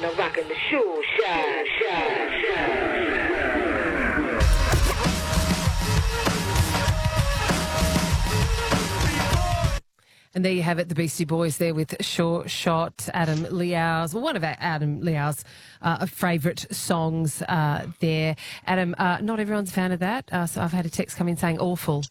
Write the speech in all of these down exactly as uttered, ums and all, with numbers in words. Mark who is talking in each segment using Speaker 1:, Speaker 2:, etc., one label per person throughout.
Speaker 1: rockin', I'm rockin' the shoe shine, shine, shine.
Speaker 2: And there you have it, the Beastie Boys there with Sure Shot, Adam Liao's, well, one of our Adam Liao's uh, favourite songs uh, there. Adam, uh, not everyone's a fan of that, uh, so I've had a text come in saying awful.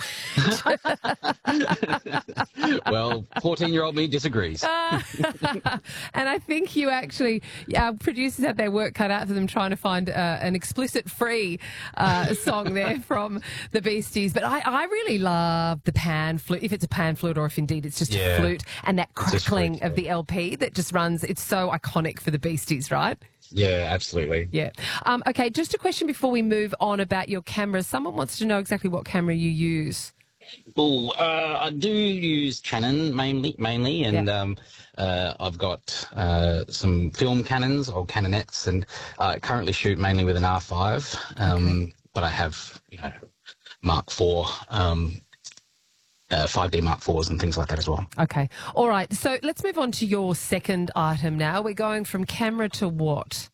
Speaker 3: Well, fourteen-year-old me disagrees.
Speaker 2: Uh, and I think you actually, our producers had their work cut out for them trying to find uh, an explicit-free uh, song there from the Beasties. But I, I really love the pan flute, if it's a pan flute or if indeed it's just
Speaker 3: Yeah.
Speaker 2: a flute, and that crackling
Speaker 3: flute,
Speaker 2: of
Speaker 3: yeah.
Speaker 2: the L P that just runs. It's so iconic for the Beasties, right?
Speaker 3: Yeah, absolutely.
Speaker 2: Yeah. Um, okay, just a question before we move on about your camera. Someone wants to know exactly what camera you use.
Speaker 3: Well, uh, I do use Canon mainly, mainly, and
Speaker 2: Yeah.
Speaker 3: um, uh, I've got uh, some film Canons or Canonettes, and I currently shoot mainly with an R five, um,
Speaker 2: Okay.
Speaker 3: but I have, you know, Mark four, um, uh, five D Mark fours and things like that as well.
Speaker 2: Okay. All right. So let's move on to your second item now. We're going from camera to what?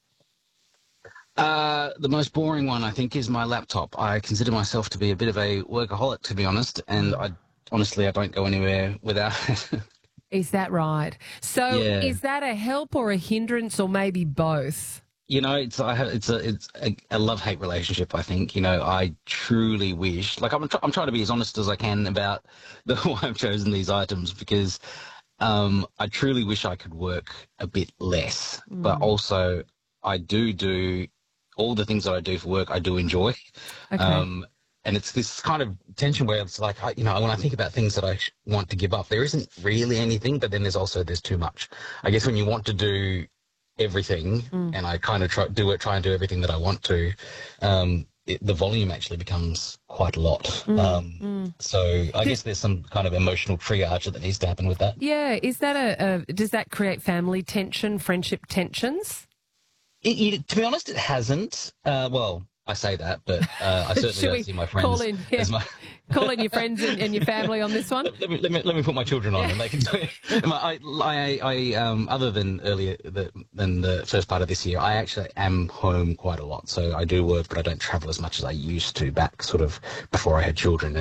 Speaker 3: Uh, the most boring one, I think, is my laptop. I consider myself to be a bit of a workaholic, to be honest, and I honestly I don't go anywhere without it.
Speaker 2: Is that right? So
Speaker 3: Yeah.
Speaker 2: is that a help or a hindrance or maybe both?
Speaker 3: You know, it's I have, it's a it's a, a love-hate relationship. I think. You know, I truly wish, like I'm tr- I'm trying to be as honest as I can about the why I've chosen these items, because um, I truly wish I could work a bit less, but also I do do all the things that I do for work. I do enjoy,
Speaker 2: Okay.
Speaker 3: um, and it's this kind of tension where it's like, I, you know, when I think about things that I sh- want to give up, there isn't really anything, but then there's also there's too much. I guess when you want to do everything, and I kind of try do it, try and do everything that I want to, um, it, the volume actually becomes quite a lot. um, So I guess there's some kind of emotional triage that needs to happen with that.
Speaker 2: Yeah. Is that a, a does that create family tension, friendship tensions?
Speaker 3: It, it, to be honest, it hasn't. Uh, well, I say that, but uh, I certainly
Speaker 2: Should
Speaker 3: don't
Speaker 2: we
Speaker 3: see my friends
Speaker 2: call in, yeah.
Speaker 3: as my.
Speaker 2: Call in your friends and, and your family on this one?
Speaker 3: Let me, let me let me put my children on, and they can do it. I, I, I, um, other than earlier the, than the first part of this year, I actually am home quite a lot. So I do work, but I don't travel as much as I used to back sort of before I had children.